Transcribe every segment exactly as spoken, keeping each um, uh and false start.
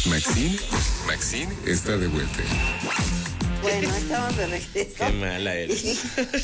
Maxine, Maxine está de vuelta. Bueno, estamos de regreso. Qué mala eres.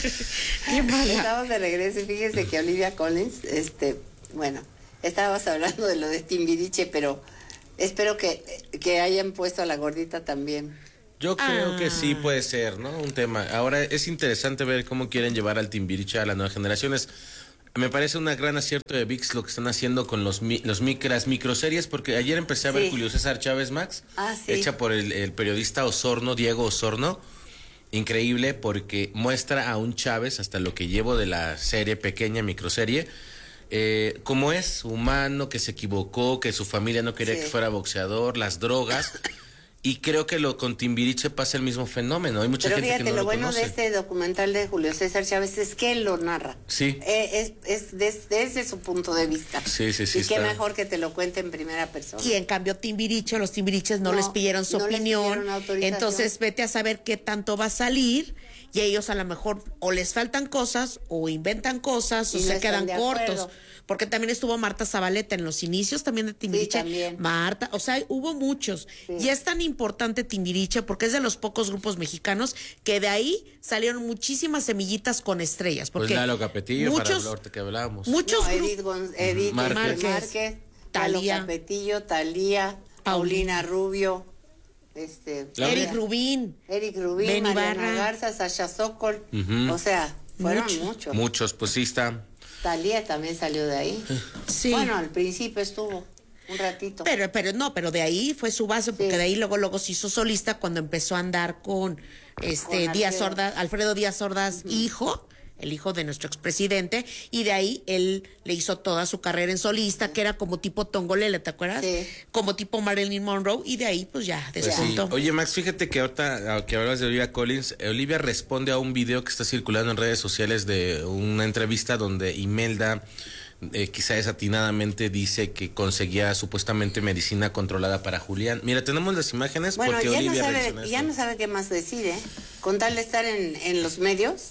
Qué mala. Estamos de regreso y fíjense que Olivia Collins, este, bueno, estábamos hablando de lo de Timbiriche, pero espero que, que hayan puesto a la gordita también. Yo creo Ah. que sí puede ser, ¿no? Un tema. Ahora es interesante ver cómo quieren llevar al Timbiriche a las nuevas generaciones. Me parece un gran acierto de ViX lo que están haciendo con los mi, los micras, microseries, porque ayer empecé a ver Sí. Julio César Chávez Max, Ah, sí. hecha por el, el periodista Osorno, Diego Osorno. Increíble porque muestra a un Chávez, hasta lo que llevo de la serie pequeña, microserie, eh, cómo es, humano, que se equivocó, que su familia no quería Sí. que fuera boxeador, las drogas. Y creo que lo con Timbiriche pasa el mismo fenómeno. Hay mucha Pero gente fíjate, que no lo lo bueno conoce. de este documental de Julio César Chávez es que él lo narra. Sí. Eh, es es des- desde su punto de vista. Sí, sí, sí, Y qué está. mejor que te lo cuente en primera persona. Y en cambio Timbiriche, los Timbiriches no, No, les pidieron su no les opinión, pidieron autorización. entonces vete a saber qué tanto va a salir y ellos a lo mejor o les faltan cosas o inventan cosas Y o no se están quedan de cortos. acuerdo. Porque también estuvo Marta Zabaleta en los inicios también de Timbiriche. Sí, también. Marta, o sea, hubo muchos. Sí. Y es tan importante Timbiriche porque es de los pocos grupos mexicanos que de ahí salieron muchísimas semillitas con estrellas. Pues Porque Lalo Capetillo, muchos, Farah Lorte que hablábamos. muchos No, gru- Edith, Gon- Edith Márquez. Márquez, Márquez Talía. Lalo Capetillo, Talía, Paulina Rubio, este, La- Eric Rubín. Eric Rubín, Benny Mariana Barra. Garza, Sasha Sokol, Ujú. o sea, fueron Muchos. muchos. Muchos, pues sí está. Talía también salió de ahí. Sí. Bueno, al principio estuvo un ratito. Pero, pero no, pero de ahí fue su base, porque Sí. de ahí luego, luego se hizo solista cuando empezó a andar con este Con Díaz Alfredo. Ordaz, Alfredo Díaz Ordaz, hijo, el hijo de nuestro expresidente, y de ahí él le hizo toda su carrera en solista, que era como tipo Tongolele, ¿te acuerdas? Sí. Como tipo Marilyn Monroe, y de ahí pues ya Pues sí. despuntó. Oye, Max, fíjate que ahorita que hablas de Olivia Collins, eh, Olivia responde a un video que está circulando en redes sociales de una entrevista donde Imelda eh, quizá desatinadamente dice que conseguía supuestamente medicina controlada para Julián. Mira, tenemos las imágenes Bueno, porque ya no, Olivia sabe, reacciona a ya esto. no sabe qué más decir, ¿eh? Con tal de estar en, en los medios,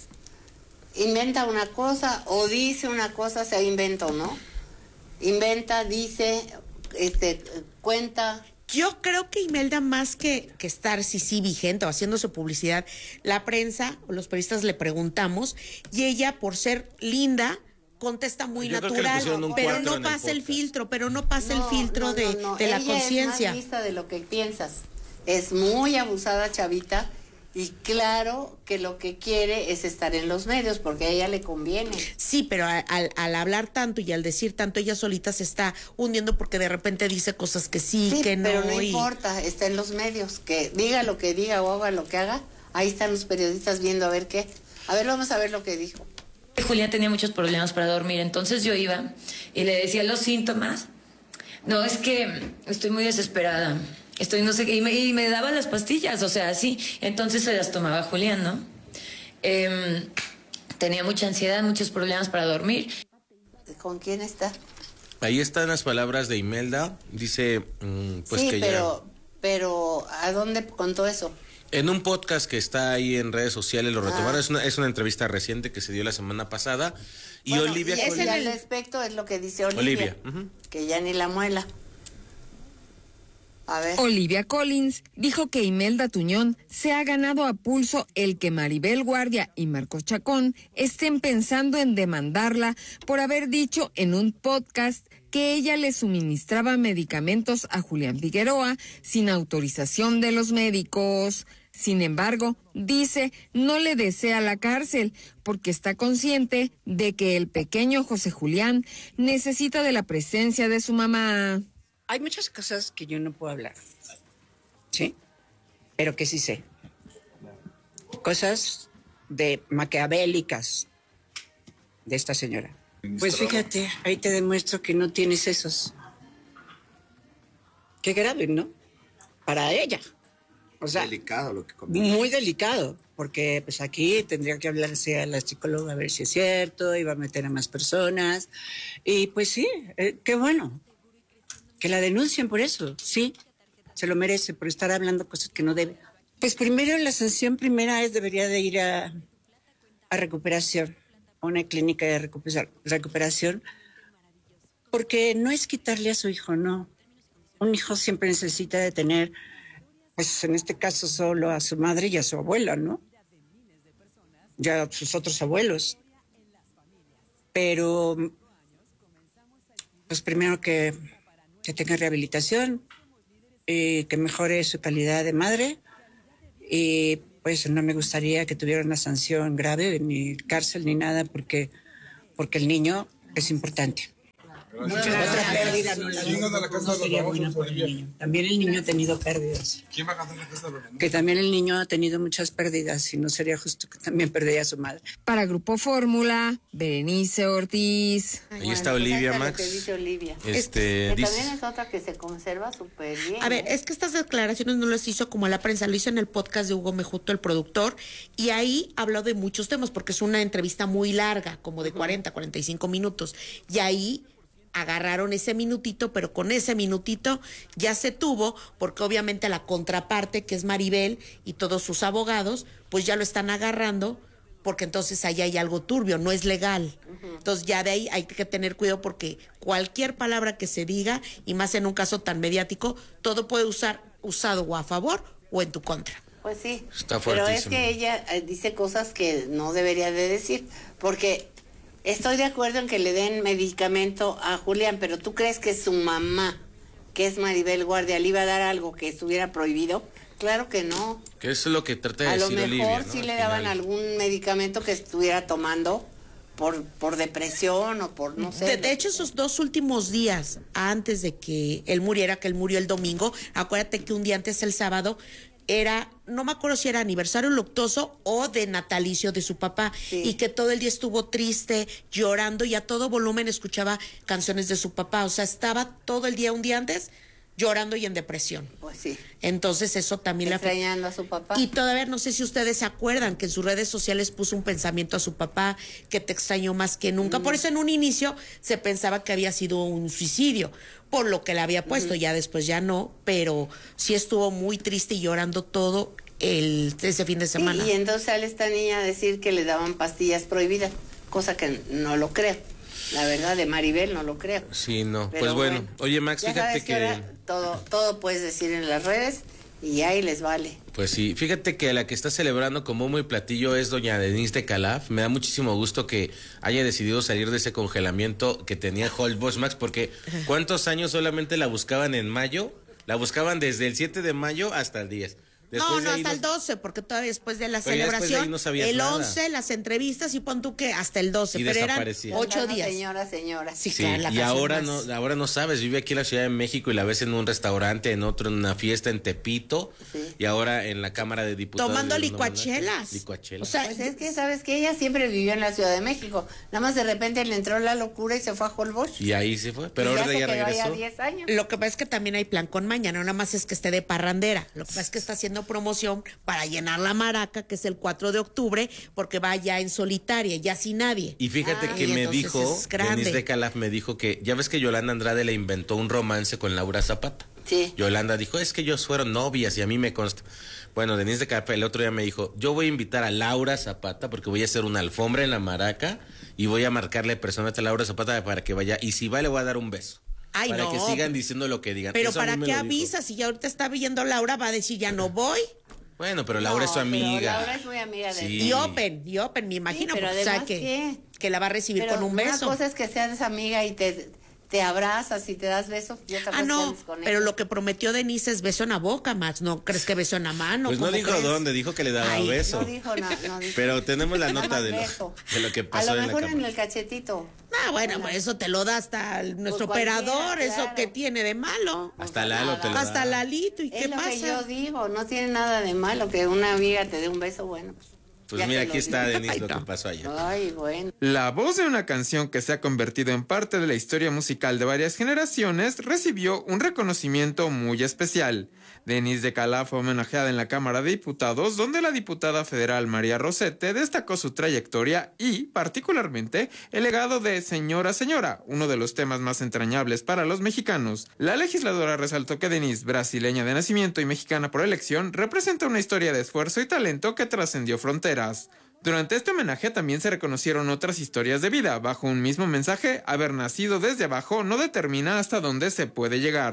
inventa una cosa o dice una cosa, se inventa o no. Inventa, dice, este, cuenta. Yo creo que Imelda, más que, que estar sí, sí vigente o haciéndose publicidad, la prensa o los periodistas le preguntamos y ella, por ser linda, contesta muy Yo creo que le natural, pusieron un pero cuatro no en el pasa el podcast. filtro, pero no pasa el No, filtro no, de, no, no. de la Ella conciencia. es más lista de lo que piensas. Es muy abusada, chavita, y claro que lo que quiere es estar en los medios porque a ella le conviene. Sí, pero a- al, al hablar tanto y al decir tanto, ella solita se está hundiendo porque de repente dice cosas que sí, Sí, que no. pero no y- importa, está en los medios. Que diga lo que diga o haga lo que haga, ahí están los periodistas viendo a ver qué. A ver, vamos a ver lo que dijo. Julián tenía muchos problemas para dormir, entonces yo iba y le decía los síntomas. No, es que estoy muy desesperada. Estoy no sé qué. Y me, y me daba las pastillas, o sea, así. Entonces se las tomaba Julián, ¿no? Em, tenía mucha ansiedad, muchos problemas para dormir. ¿Con quién está? Ahí están las palabras de Imelda. Dice, mm, pues sí, que pero, pero ¿a dónde contó eso? ya... En un podcast que está ahí en redes sociales lo retomaron. Ah. Es, una, es una entrevista reciente que se dio la semana pasada. Y Bueno, Olivia y ese Collins... al respecto es lo que dice Olivia. Olivia, ujú. Que ya ni la muela. A ver. Olivia Collins dijo que Imelda Tuñón se ha ganado a pulso el que Maribel Guardia y Marcos Chacón estén pensando en demandarla por haber dicho en un podcast que ella le suministraba medicamentos a Julián Figueroa sin autorización de los médicos. Sin embargo, dice, no le desea la cárcel porque está consciente de que el pequeño José Julián necesita de la presencia de su mamá. Hay muchas cosas que yo no puedo hablar, ¿sí? Pero que sí sé. Cosas de maquiavélicas de esta señora. Pues fíjate, ahí te demuestro que no tiene sesos. Qué grave, ¿no? Para ella. O sea, Delicado lo que comenta. muy delicado, porque pues aquí tendría que hablarse a la psicóloga a ver si es cierto, iba a meter a más personas. Y pues sí, eh, qué bueno. Que la denuncien por eso, sí, se lo merece, por estar hablando cosas que no debe. Pues primero la sanción primera es debería de ir a, a recuperación, a una clínica de recupera- recuperación, porque no es quitarle a su hijo, no. un hijo siempre necesita de tener, pues en este caso solo a su madre y a su abuela, ¿no? Ya a sus otros abuelos. Pero, pues primero que, que tenga rehabilitación, y que mejore su calidad de madre, y pues no me gustaría que tuviera una sanción grave, ni cárcel ni nada, porque, porque el niño es importante. Otra pérdida no la no sería buena por el niño. También el niño ha tenido pérdidas. ¿Quién va a ganar la casa de los Que también el niño ha tenido muchas pérdidas y no sería justo que también perdiera a su madre. Para Grupo Fórmula, Berenice Ortiz. Ay, Ahí está pues Olivia, esa es lo Max. que dice Olivia. Este, Que dice- también es otra que se conserva súper bien. A ver, ¿eh? es que estas declaraciones no las hizo como a la prensa, lo hizo en el podcast de Hugo Mejuto, el productor, y ahí habló de muchos temas, porque es una entrevista muy larga, como de cuarenta, cuarenta y cinco minutos, y ahí agarraron ese minutito, pero con ese minutito ya se tuvo, porque obviamente la contraparte, que es Maribel y todos sus abogados, pues ya lo están agarrando, porque entonces ahí hay algo turbio, no es legal. Entonces ya de ahí hay que tener cuidado, porque cualquier palabra que se diga, y más en un caso tan mediático, todo puede usar usado o a favor o en tu contra. Pues sí, Está pero es fuertísimo. que ella eh, dice cosas que no debería de decir, porque estoy de acuerdo en que le den medicamento a Julián, pero ¿tú crees que su mamá, que es Maribel Guardia, le iba a dar algo que estuviera prohibido? Claro que no. Que eso es lo que trata de A lo decir mejor Olivia, ¿no? sí Al le daban final. algún medicamento que estuviera tomando por, por depresión o por no sé. De, de hecho, esos dos últimos días antes de que él muriera, que él murió el domingo, acuérdate que un día antes, el sábado, era, no me acuerdo si era aniversario luctuoso o de natalicio de su papá, Sí. y que todo el día estuvo triste, llorando, y a todo volumen escuchaba canciones de su papá. O sea, estaba todo el día, un día antes, llorando y en depresión. Pues sí, Entonces eso también le afectó. extrañando a su papá. Y todavía no sé si ustedes se acuerdan que en sus redes sociales puso un pensamiento a su papá, que te extrañó más que nunca. Por eso en un inicio se pensaba que había sido un suicidio, por lo que le había puesto, ya después ya no, pero sí estuvo muy triste y llorando todo el ese fin de Sí, semana. y entonces sale esta niña a decir que le daban pastillas prohibidas, cosa que no lo creo. La verdad, de Maribel no lo creo. Sí, no. Pero Pues bueno. Oye, Max, ya fíjate sabes que... ahora todo, todo puedes decir en las redes y ahí les vale. Pues sí, fíjate que la que está celebrando como muy platillo es doña Denise de Calaf. Me da muchísimo gusto que haya decidido salir de ese congelamiento que tenía Holbox, Max, porque ¿cuántos años solamente la buscaban en mayo? La buscaban desde el siete de mayo hasta el diez. Después No, de no, ahí hasta no- el doce, porque todavía después de la Pero ya después de ahí celebración, no sabías el nada. once, las entrevistas, y pon tú que hasta el doce, Y pero eran desaparecía. ocho Andando, días. Señora, señora. Sí, Sí, claro, la y canción ahora más- no, ahora no sabes, vive aquí en la Ciudad de México y la ves en un restaurante, en otro, en una fiesta en Tepito, Sí. y ahora en la Cámara de Diputados. Tomando de- licuachelas. Licuachelas. O sea, Pues es que, ¿sabes que Ella siempre vivió en la Ciudad de México. Nada más de repente le entró la locura y se fue a Holbox. Y ahí se fue, pero Y ya ahora se ya quedó allá regresó. diez años. Lo que pasa es que también hay plan con mañana, no nada más es que esté de parrandera. Lo que pasa es que está haciendo promoción para llenar la Maraca, que es el cuatro de octubre, porque va ya en solitaria, ya sin nadie. Y fíjate Ah, que y me entonces dijo, es grande. Denise de Calaf me dijo que, ya ves que Yolanda Andrade le inventó un romance con Laura Zapata. Sí. Yolanda dijo, es que ellos fueron novias y a mí me consta. Bueno, Denise de Calaf el otro día me dijo, yo voy a invitar a Laura Zapata porque voy a hacer una alfombra en la Maraca y voy a marcarle personalmente a Laura Zapata para que vaya, y si va le voy a dar un beso. Ay, para no. que sigan diciendo lo que digan. Pero Eso a mí ¿para me qué lo dijo. avisas? Si ya ahorita está viendo Laura, va a decir ya no voy. Bueno, pero Laura es su No, pero amiga. Laura es muy amiga de Sí. Y Open, y Open, me imagino, pero porque sabe además, que, ¿qué? que la va a recibir Pero con un beso. Una cosa es que seas amiga y te, te abrazas y te das besos. Y otra Ah, cosa no, es que andes con pero ella. lo que prometió Denise es beso en la boca, Max. ¿No crees que beso en la mano? Pues no ¿Cómo dijo crees? dónde, dijo que le daba Ay, beso. No dijo nada. No dijo. Pero tenemos la Nada nota más de lo, beso. de lo que pasó A lo en la mejor en cámara. el cachetito. Ah, bueno, pues eso te lo da hasta el- nuestro cualquiera, operador, eso claro. que tiene de malo. Hasta No, Lalo nada. te lo Hasta da. Lalito, ¿y Es qué lo que yo pasa? digo, no tiene nada de malo que una amiga te dé un beso, bueno. Pues, Pues ya mira, te lo aquí está digo. Denise Ay, lo que no. pasó ayer. Ay, bueno. La voz de una canción que se ha convertido en parte de la historia musical de varias generaciones recibió un reconocimiento muy especial. Denise de Calaf fue homenajeada en la Cámara de Diputados, donde la diputada federal María Rosete destacó su trayectoria y, particularmente, el legado de Señora Señora, uno de los temas más entrañables para los mexicanos. La legisladora resaltó que Denise, brasileña de nacimiento y mexicana por elección, representa una historia de esfuerzo y talento que trascendió fronteras. Durante este homenaje también se reconocieron otras historias de vida. Bajo un mismo mensaje, haber nacido desde abajo no determina hasta dónde se puede llegar.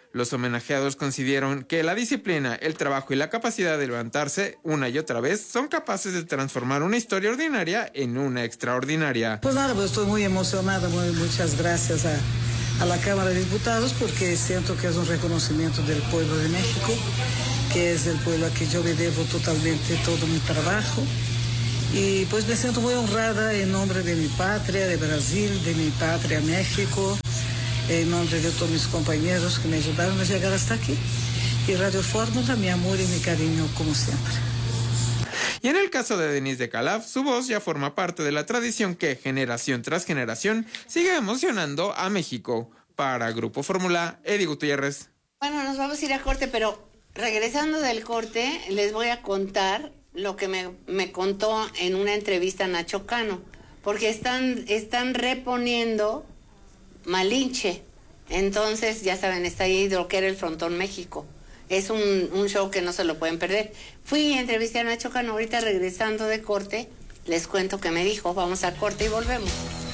Los homenajeados consideraron que la disciplina, el trabajo y la capacidad de levantarse una y otra vez son capaces de transformar una historia ordinaria en una extraordinaria. Pues nada, pues estoy muy emocionada, muy, muchas gracias a, a la Cámara de Diputados porque siento que es un reconocimiento del pueblo de México, que es el pueblo a que yo le debo totalmente todo mi trabajo. Y pues me siento muy honrada en nombre de mi patria, de Brasil, de mi patria México, en nombre de todos mis compañeros que me ayudaron a llegar hasta aquí. Y Radio Fórmula, mi amor y mi cariño como siempre. Y en el caso de Denise de Calaf, su voz ya forma parte de la tradición que, generación tras generación, sigue emocionando a México. Para Grupo Fórmula, Eddie Gutiérrez. Bueno, nos vamos a ir a corte, pero regresando del corte, les voy a contar lo que me, me contó en una entrevista Nacho Cano, porque están, están reponiendo Malinche. Entonces, ya saben, está ahí lo que era el Frontón México. Es un, un show que no se lo pueden perder. Fui y entrevisté a Nacho Cano, ahorita regresando de corte, les cuento qué me dijo. Vamos a corte y volvemos.